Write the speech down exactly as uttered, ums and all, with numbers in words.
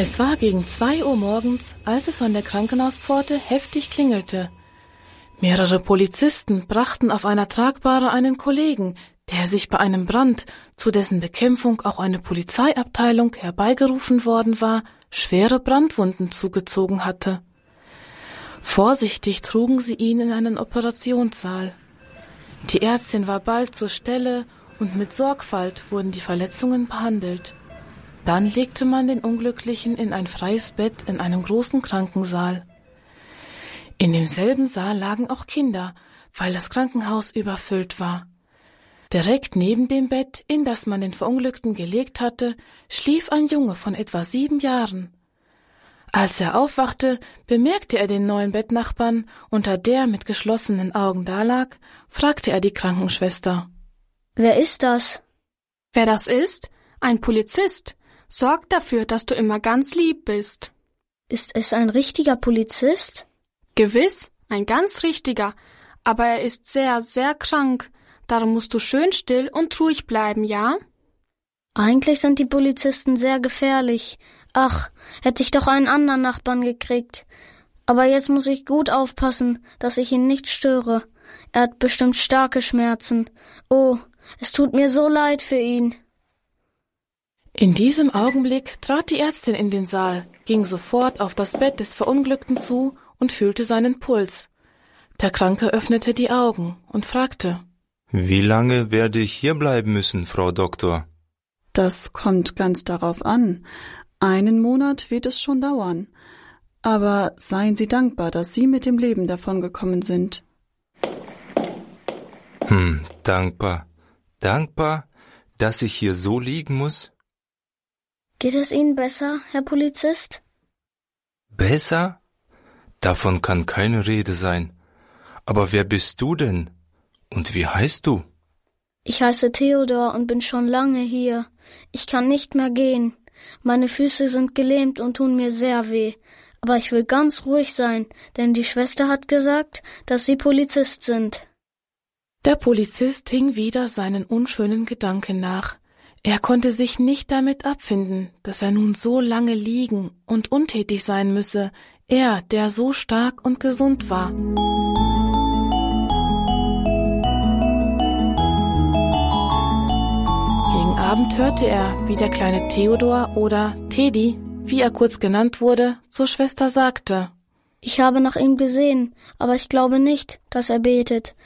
Es war gegen zwei Uhr morgens, als es an der Krankenhauspforte heftig klingelte. Mehrere Polizisten brachten auf einer Tragbahre einen Kollegen, der sich bei einem Brand, zu dessen Bekämpfung auch eine Polizeiabteilung herbeigerufen worden war, schwere Brandwunden zugezogen hatte. Vorsichtig trugen sie ihn in einen Operationssaal. Die Ärztin war bald zur Stelle und mit Sorgfalt wurden die Verletzungen behandelt. Dann legte man den Unglücklichen in ein freies Bett in einem großen Krankensaal. In demselben Saal lagen auch Kinder, weil das Krankenhaus überfüllt war. Direkt neben dem Bett, in das man den Verunglückten gelegt hatte, schlief ein Junge von etwa sieben Jahren. Als er aufwachte, bemerkte er den neuen Bettnachbarn, unter der mit geschlossenen Augen dalag, fragte er die Krankenschwester. »Wer ist das?« »Wer das ist? Ein Polizist. Sorg dafür, dass du immer ganz lieb bist.« »Ist es ein richtiger Polizist?« »Gewiss, ein ganz richtiger, aber er ist sehr, sehr krank. Darum musst du schön still und ruhig bleiben, ja?« »Eigentlich sind die Polizisten sehr gefährlich. Ach, hätte ich doch einen anderen Nachbarn gekriegt. Aber jetzt muss ich gut aufpassen, dass ich ihn nicht störe. Er hat bestimmt starke Schmerzen. Oh, es tut mir so leid für ihn.« In diesem Augenblick trat die Ärztin in den Saal, ging sofort auf das Bett des Verunglückten zu und fühlte seinen Puls. Der Kranke öffnete die Augen und fragte: »Wie lange werde ich hier bleiben müssen, Frau Doktor?« »Das kommt ganz darauf an. Einen Monat wird es schon dauern. Aber seien Sie dankbar, dass Sie mit dem Leben davongekommen sind.« Hm, dankbar. Dankbar, dass ich hier so liegen muss? »Geht es Ihnen besser, Herr Polizist?« »Besser? Davon kann keine Rede sein. Aber wer bist du denn? Und wie heißt du?« »Ich heiße Theodor und bin schon lange hier. Ich kann nicht mehr gehen. Meine Füße sind gelähmt und tun mir sehr weh. Aber ich will ganz ruhig sein, denn die Schwester hat gesagt, dass Sie Polizist sind.« Der Polizist hing wieder seinen unschönen Gedanken nach. Er konnte sich nicht damit abfinden, dass er nun so lange liegen und untätig sein müsse, er, der so stark und gesund war. Gegen Abend hörte er, wie der kleine Theodor oder Teddy, wie er kurz genannt wurde, zur Schwester sagte: »Ich habe nach ihm gesehen, aber ich glaube nicht, dass er betet.